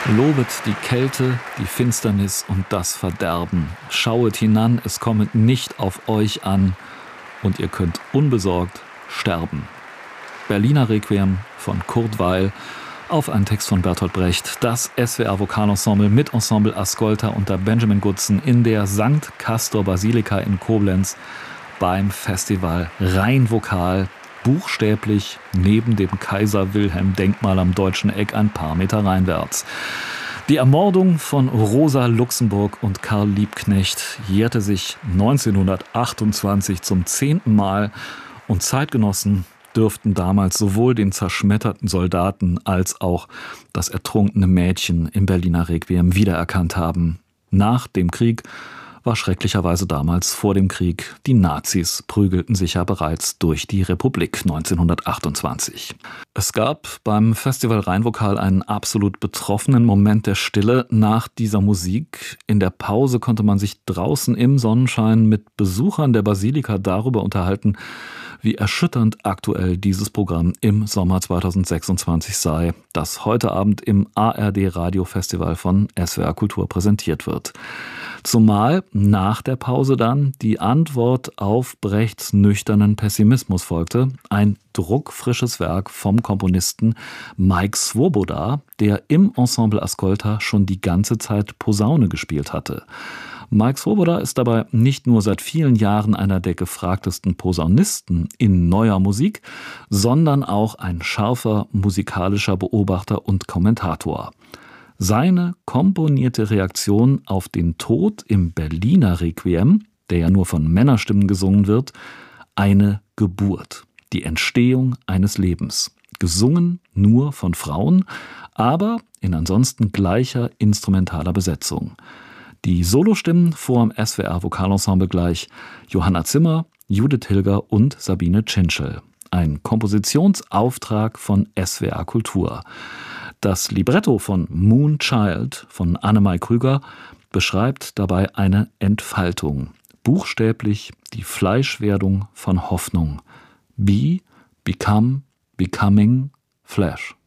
Lobet die Kälte, die Finsternis und das Verderben. Schauet hinan, es kommet nicht auf euch an und ihr könnt unbesorgt sterben. Berliner Requiem von Kurt Weill auf einen Text von Bertolt Brecht. Das SWR Vokalensemble mit Ensemble Ascolta unter Benjamin Goodson in der St. Castor Basilika in Koblenz beim Festival Rheinvokal. Buchstäblich neben dem Kaiser-Wilhelm-Denkmal am Deutschen Eck ein paar Meter reinwärts. Die Ermordung von Rosa Luxemburg und Karl Liebknecht jährte sich 1928 zum 10. Mal und Zeitgenossen dürften damals sowohl den zerschmetterten Soldaten als auch das ertrunkene Mädchen im Berliner Requiem wiedererkannt haben. Nach dem Krieg war schrecklicherweise damals vor dem Krieg. Die Nazis prügelten sich ja bereits durch die Republik 1928. Es gab beim Festival Rheinvokal einen absolut betroffenen Moment der Stille nach dieser Musik. In der Pause konnte man sich draußen im Sonnenschein mit Besuchern der Basilika darüber unterhalten, wie erschütternd aktuell dieses Programm im Sommer 2026 sei, das heute Abend im ARD Radiofestival von SWR Kultur präsentiert wird. Zumal nach der Pause dann die Antwort auf Brechts nüchternen Pessimismus folgte. Ein druckfrisches Werk vom Komponisten Mike Swoboda, der im Ensemble Ascolta schon die ganze Zeit Posaune gespielt hatte. Mike Swoboda ist dabei nicht nur seit vielen Jahren einer der gefragtesten Posaunisten in neuer Musik, sondern auch ein scharfer musikalischer Beobachter und Kommentator. Seine komponierte Reaktion auf den Tod im Berliner Requiem, der ja nur von Männerstimmen gesungen wird, eine Geburt, die Entstehung eines Lebens. Gesungen nur von Frauen, aber in ansonsten gleicher instrumentaler Besetzung. Die Solostimmen vor dem SWR Vokalensemble gleich Johanna Zimmer, Judith Hilger und Sabine Tschintschel. Ein Kompositionsauftrag von SWR Kultur. Das Libretto von Moonchild von Annemai Krüger beschreibt dabei eine Entfaltung, buchstäblich die Fleischwerdung von Hoffnung. Be, become, becoming, flesh.